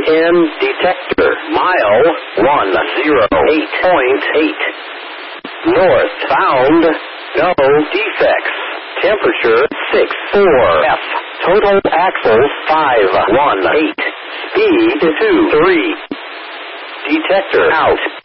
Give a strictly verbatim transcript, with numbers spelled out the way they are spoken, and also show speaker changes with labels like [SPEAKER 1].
[SPEAKER 1] N detector. Mile one oh eight point eight. North bound. No defects. Temperature six four F. Total axles five one eight. Speed two three. Detector out.